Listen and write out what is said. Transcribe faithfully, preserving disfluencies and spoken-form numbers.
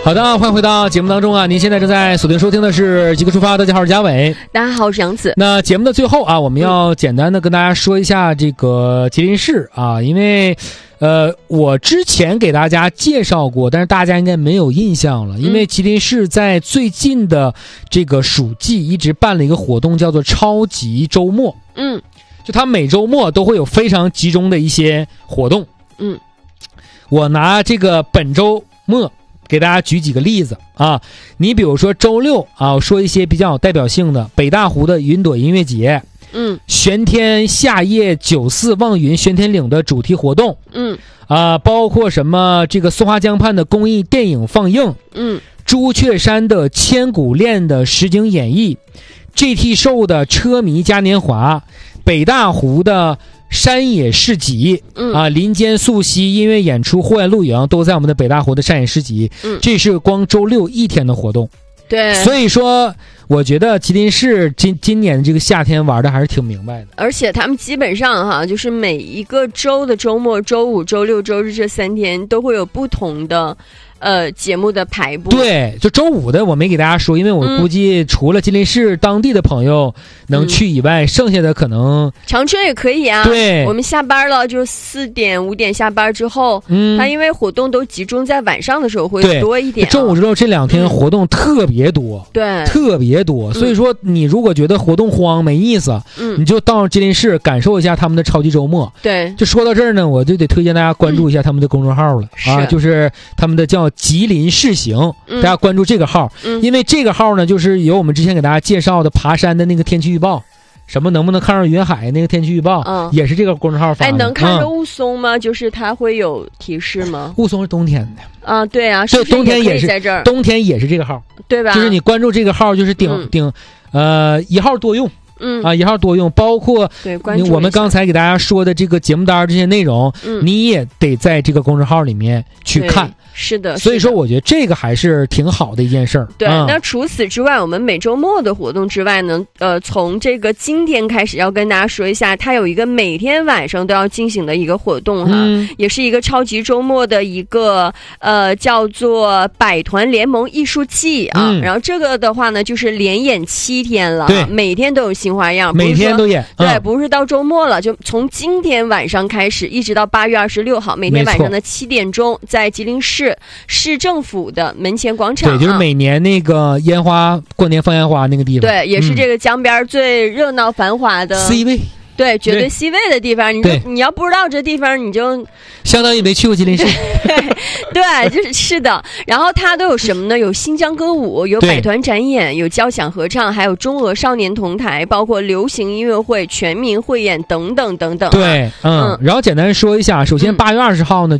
好的，欢迎回到节目当中啊！您现在正在锁定收听的是《极客出发》，大家好，我是嘉伟， 大家好，我是杨子。 那节目的最后啊，我们要简单的跟大家说一下这个吉林市啊，因为呃，我之前给大家介绍过，但是大家应该没有印象了，因为吉林市在最近的这个暑季一直办了一个活动，叫做超级周末。嗯，就它每周末都会有非常集中的一些活动。嗯，我拿这个本周末给大家举几个例子啊，你比如说周六啊，我说一些比较有代表性的，北大湖的云朵音乐节，嗯，玄天夏夜九四望云玄天岭的主题活动，嗯，啊，包括什么这个松花江畔的公益电影放映，嗯，朱雀山的千古恋的实景演绎 ，G T 寿的车迷嘉年华，北大湖的山野市集，嗯啊，林间溯溪音乐演出、户外露营都在我们的北大湖的山野市集。嗯，这是光周六一天的活动。 对， 所以说我觉得吉林市今今年的这个夏天玩的还是挺明白的。 而且他们基本上哈，就是每一个周的周末，周五、周六、周日这三天都会有不同的呃节目的排布。 对，就周五的我没给大家说，因为我估计除了吉林市当地的朋友能去以外，嗯、剩下的可能长春也可以啊。 对， 我们下班了，就是四点五点下班之后，嗯，它因为活动都集中在晚上的时候会多一点、啊。 周五、周六这两天活动特别多，嗯、 对， 特别多。所以说，你如果觉得活动荒没意思，嗯，你就到吉林市感受一下他们的超级周末。 对， 就说到这儿呢，我就得推荐大家关注一下他们的公众号了、嗯、啊，就是他们的叫吉林市行，大家关注这个号、嗯、因为这个号呢就是有我们之前给大家介绍的爬山的那个天气预报，什么能不能看上云海那个天气预报、嗯、也是这个公众号发的。 哎，能看着雾凇吗、嗯、就是它会有提示吗？ 雾凇是冬天的啊，对啊，是不是冬天也是在这儿， 冬天也是这个号， 对吧？ 就是你关注这个号就是顶、嗯、顶呃一号多用，嗯啊，一号多用，包括对关注我们刚才给大家说的这个节目单这些内容、嗯，你也得在这个公众号里面去看。 是的， 所以说我觉得这个还是挺好的一件事儿。 对、 嗯， 那除此之外，我们每周末的活动之外呢，呃，从这个今天开始要跟大家说一下，它有一个每天晚上都要进行的一个活动哈，嗯、也是一个超级周末的一个呃叫做百团联盟艺术季啊、嗯。然后这个的话呢，就是连演七天了， 对， 每天都有新花样， 每天都演， 对、 嗯， 不是到周末了，就从今天晚上开始，一直到八月二十六号，每天晚上的七点钟，在吉林市。市政府的门前广场、啊， 对，就是每年那个烟花过年放烟花那个地方， 对，也是这个江边最热闹繁华的 C 位， 对，绝对 C 位的地方。你就你要不知道这地方，你就相当于没去过吉林市。 对，就是是的。然后它都有什么呢？有新疆歌舞，有百团展演，有交响合唱，还有中俄少年同台，包括流行音乐会、全民汇演等等等等、啊。 对，嗯。嗯然后简单说一下，首先八月二十号呢。